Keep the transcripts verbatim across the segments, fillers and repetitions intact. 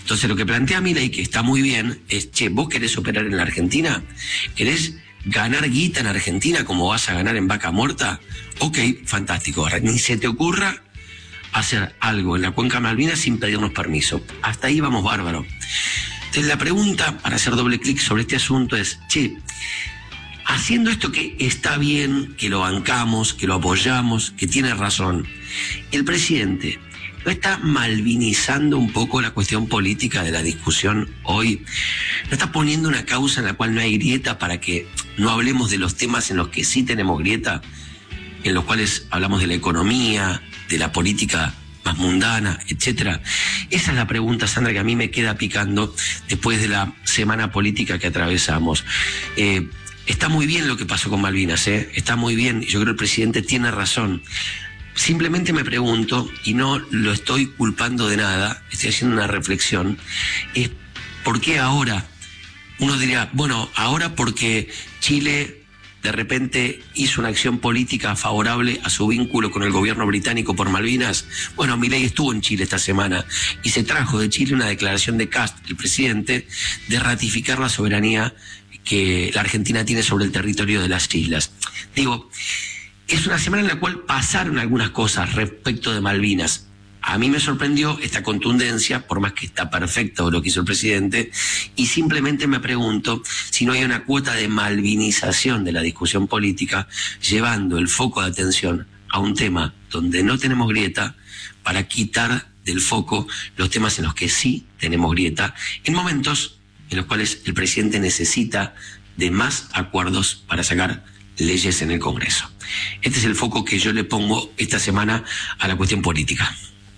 Entonces lo que plantea Milei, que está muy bien, es, che, ¿vos querés operar en la Argentina? ¿Querés ganar guita en Argentina como vas a ganar en Vaca Muerta? Ok, fantástico. Ahora, ni se te ocurra hacer algo en la Cuenca Malvinas sin pedirnos permiso. Hasta ahí vamos bárbaro. Entonces la pregunta, para hacer doble clic sobre este asunto, es, che, haciendo esto que está bien, que lo bancamos, que lo apoyamos, que tiene razón, el presidente ¿no está malvinizando un poco la cuestión política de la discusión hoy? ¿No está poniendo una causa en la cual no hay grieta para que no hablemos de los temas en los que sí tenemos grieta, en los cuales hablamos de la economía, de la política más mundana, etcétera? Esa es la pregunta, Sandra, que a mí me queda picando después de la semana política que atravesamos. Eh, está muy bien lo que pasó con Malvinas, ¿eh? Está muy bien, yo creo que el presidente tiene razón. Simplemente me pregunto, y no lo estoy culpando de nada, estoy haciendo una reflexión, es ¿por qué ahora? Uno diría, bueno, ahora porque Chile de repente hizo una acción política favorable a su vínculo con el gobierno británico por Malvinas. Bueno, Milei estuvo en Chile esta semana y se trajo de Chile una declaración de Kast, el presidente, de ratificar la soberanía que la Argentina tiene sobre el territorio de las islas. Digo, es una semana en la cual pasaron algunas cosas respecto de Malvinas. A mí me sorprendió esta contundencia, por más que está perfecto lo que hizo el presidente, y simplemente me pregunto si no hay una cuota de malvinización de la discusión política, llevando el foco de atención a un tema donde no tenemos grieta, para quitar del foco los temas en los que sí tenemos grieta, en momentos en los cuales el presidente necesita de más acuerdos para sacar leyes en el Congreso. Este es el foco que yo le pongo esta semana a la cuestión política.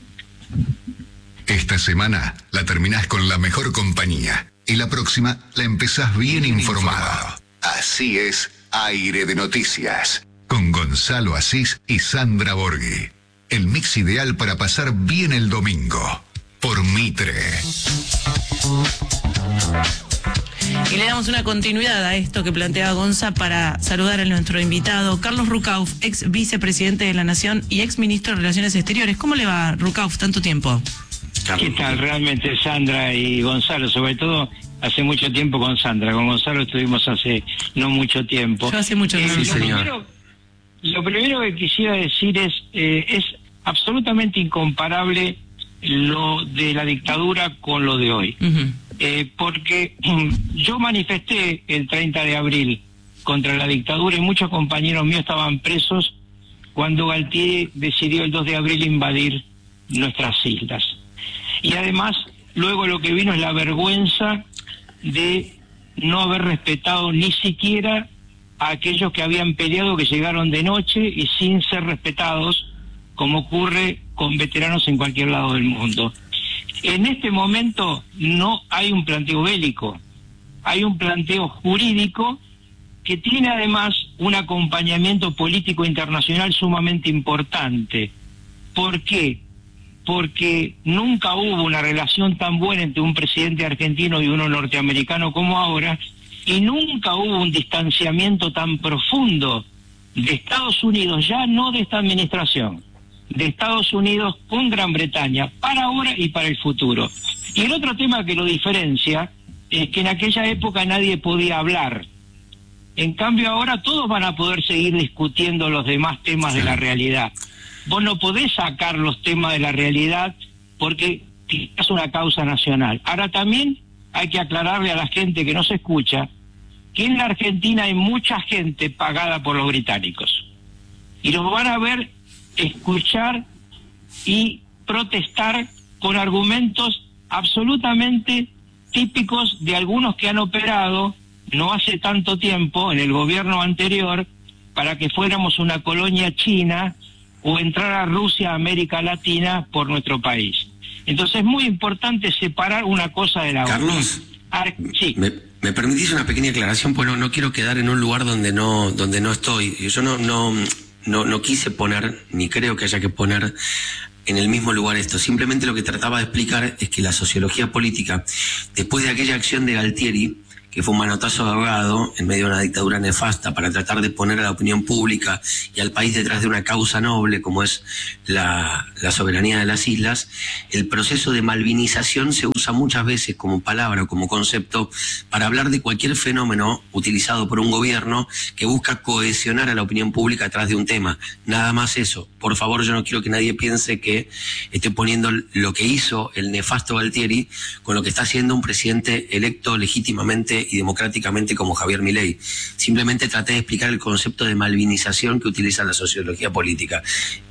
Esta semana la terminás con la mejor compañía y la próxima la empezás bien informado. Así es, Aire de Noticias, con Gonzalo Asís y Sandra Borghi. El mix ideal para pasar bien el domingo. Por Mitre. Y le damos una continuidad a esto que planteaba Gonza para saludar a nuestro invitado, Carlos Rucauf, ex vicepresidente de la Nación y ex ministro de Relaciones Exteriores. ¿Cómo le va, Rucauf, tanto tiempo? ¿Qué tal? Realmente, Sandra y Gonzalo, sobre todo hace mucho tiempo con Sandra. Con Gonzalo estuvimos hace no mucho tiempo. Yo hace mucho tiempo. Eh, Sí, lo, señor. primero, lo primero que quisiera decir es, eh, es absolutamente incomparable lo de la dictadura con lo de hoy. Uh-huh. Eh, porque yo manifesté el treinta de abril contra la dictadura y muchos compañeros míos estaban presos cuando Galtieri decidió el dos de abril invadir nuestras islas. Y además, luego lo que vino es la vergüenza de no haber respetado ni siquiera a aquellos que habían peleado, que llegaron de noche y sin ser respetados, como ocurre con veteranos en cualquier lado del mundo. En este momento no hay un planteo bélico, hay un planteo jurídico que tiene además un acompañamiento político internacional sumamente importante. ¿Por qué? Porque nunca hubo una relación tan buena entre un presidente argentino y uno norteamericano como ahora, y nunca hubo un distanciamiento tan profundo de Estados Unidos, ya no de esta administración, de Estados Unidos con Gran Bretaña, para ahora y para el futuro. Y el otro tema que lo diferencia es que en aquella época nadie podía hablar. En cambio ahora todos van a poder seguir discutiendo los demás temas de la realidad. Vos no podés sacar los temas de la realidad porque es una causa nacional. Ahora también hay que aclararle a la gente que no se escucha que en la Argentina hay mucha gente pagada por los británicos. Y los van a ver escuchar y protestar con argumentos absolutamente típicos de algunos que han operado no hace tanto tiempo en el gobierno anterior para que fuéramos una colonia china o entrar a Rusia, América Latina, por nuestro país. Entonces es muy importante separar una cosa de la otra. Carlos, Ar sí. ¿me, me permitís una pequeña aclaración? Pues no, no quiero quedar en un lugar donde no, donde no estoy. Yo no, no, no, no quise poner, ni creo que haya que poner en el mismo lugar esto. Simplemente lo que trataba de explicar es que la sociología política, después de aquella acción de Galtieri, que fue un manotazo de ahogado en medio de una dictadura nefasta para tratar de poner a la opinión pública y al país detrás de una causa noble como es la, la soberanía de las islas, el proceso de malvinización se usa muchas veces como palabra o como concepto para hablar de cualquier fenómeno utilizado por un gobierno que busca cohesionar a la opinión pública atrás de un tema. Nada más eso. Por favor, yo no quiero que nadie piense que esté poniendo lo que hizo el nefasto Galtieri con lo que está haciendo un presidente electo legítimamente y democráticamente como Javier Milei. Simplemente traté de explicar el concepto de malvinización que utiliza la sociología política.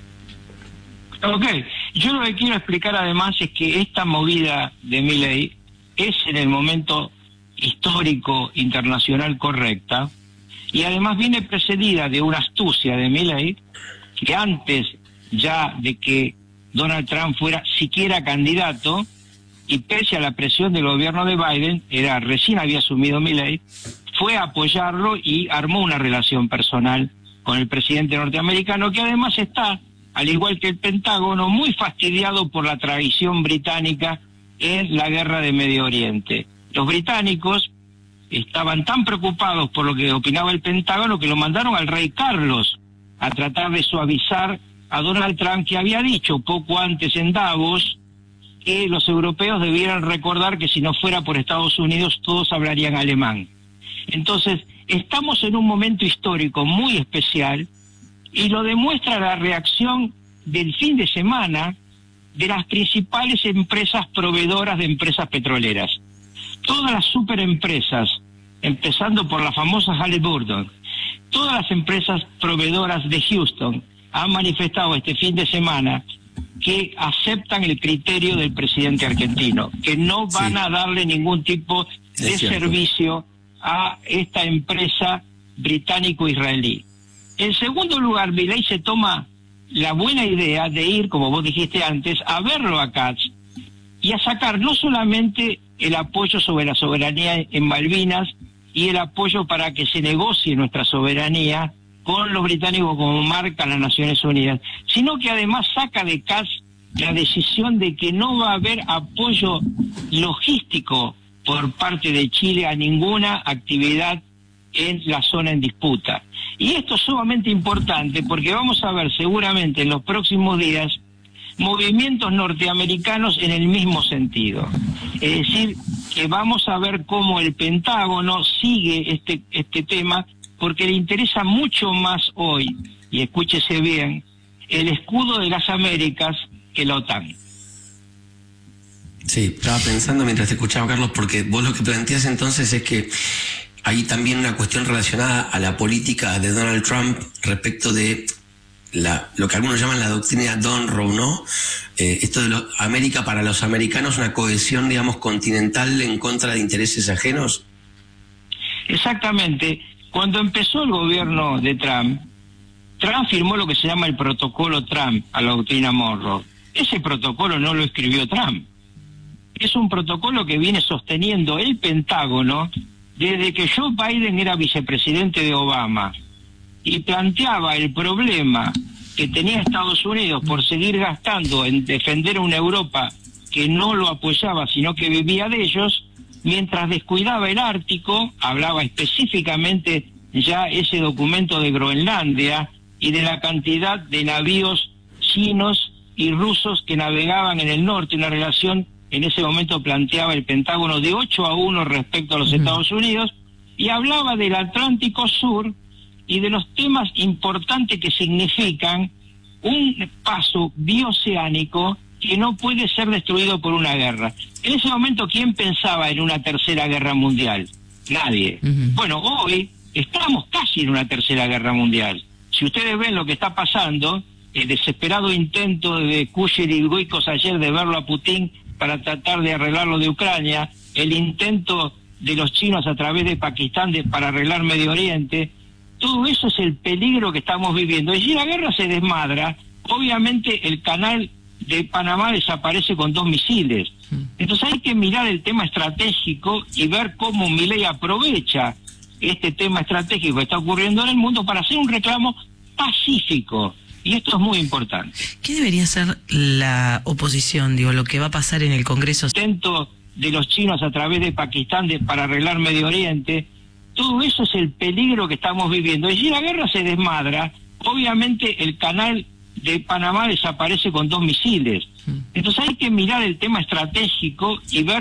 Ok, yo lo que quiero explicar además es que esta movida de Milei es en el momento histórico internacional correcta y además viene precedida de una astucia de Milei que antes ya de que Donald Trump fuera siquiera candidato y pese a la presión del gobierno de Biden, era recién había asumido Milei, fue a apoyarlo y armó una relación personal con el presidente norteamericano que además está, al igual que el Pentágono, muy fastidiado por la traición británica en la guerra de Medio Oriente. Los británicos estaban tan preocupados por lo que opinaba el Pentágono que lo mandaron al rey Carlos a tratar de suavizar a Donald Trump, que había dicho poco antes en Davos que los europeos debieran recordar que si no fuera por Estados Unidos todos hablarían alemán. Entonces, estamos en un momento histórico muy especial y lo demuestra la reacción del fin de semana de las principales empresas proveedoras de empresas petroleras. Todas las superempresas, empezando por la famosa Halliburton, todas las empresas proveedoras de Houston han manifestado este fin de semana que aceptan el criterio del presidente argentino, que no van sí. a darle ningún tipo de servicio a esta empresa británico-israelí. En segundo lugar, Milei se toma la buena idea de ir, como vos dijiste antes, a verlo a Katz y a sacar no solamente el apoyo sobre la soberanía en Malvinas y el apoyo para que se negocie nuestra soberanía con los británicos como marcan las Naciones Unidas, sino que además saca de Katz la decisión de que no va a haber apoyo logístico por parte de Chile a ninguna actividad en la zona en disputa. Y esto es sumamente importante porque vamos a ver seguramente en los próximos días movimientos norteamericanos en el mismo sentido. Es decir, que vamos a ver cómo el Pentágono sigue este, este tema porque le interesa mucho más hoy, y escúchese bien, el escudo de las Américas que la OTAN. Sí, estaba pensando mientras te escuchaba, Carlos, porque vos lo que planteas entonces es que hay también una cuestión relacionada a la política de Donald Trump respecto de la, lo que algunos llaman la doctrina Donroe, ¿no? Eh, esto de lo, América para los americanos, una cohesión, digamos, continental en contra de intereses ajenos. Exactamente. Cuando empezó el gobierno de Trump, Trump firmó lo que se llama el protocolo Trump a la doctrina Monroe. Ese protocolo no lo escribió Trump. Es un protocolo que viene sosteniendo el Pentágono desde que Joe Biden era vicepresidente de Obama y planteaba el problema que tenía Estados Unidos por seguir gastando en defender a una Europa que no lo apoyaba, sino que vivía de ellos, mientras descuidaba el Ártico, hablaba específicamente ya ese documento de Groenlandia y de la cantidad de navíos chinos y rusos que navegaban en el norte, una relación en ese momento planteaba el Pentágono de ocho a uno respecto a los uh-huh. Estados Unidos, y hablaba del Atlántico Sur y de los temas importantes que significan un paso bioceánico que no puede ser destruido por una guerra. En ese momento, ¿quién pensaba en una tercera guerra mundial? Nadie. Uh-huh. Bueno, hoy estamos casi en una tercera guerra mundial. Si ustedes ven lo que está pasando, el desesperado intento de Kushner y Goikos ayer de verlo a Putin para tratar de arreglar lo de Ucrania, el intento de los chinos a través de Pakistán de, para arreglar Medio Oriente, todo eso es el peligro que estamos viviendo. Y si la guerra se desmadra, obviamente el canal de Panamá desaparece con dos misiles. Entonces hay que mirar el tema estratégico y ver cómo Milei aprovecha este tema estratégico que está ocurriendo en el mundo para hacer un reclamo pacífico. Y esto es muy importante. ¿Qué debería ser la oposición? Digo, lo que va a pasar en el Congreso. Intento de los chinos a través de Pakistán de, para arreglar Medio Oriente. Todo eso es el peligro que estamos viviendo. Y si la guerra se desmadra, obviamente el canal de Panamá desaparece con dos misiles. Entonces hay que mirar el tema estratégico y ver